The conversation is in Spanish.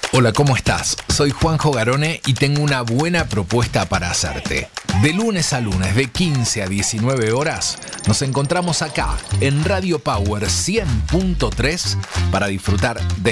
Hola, ¿cómo estás? Soy Juanjo Garone y tengo una buena propuesta para hacerte. De lunes a lunes, de 15 a 19 horas, nos encontramos acá en Radio Power 100.3 para disfrutar de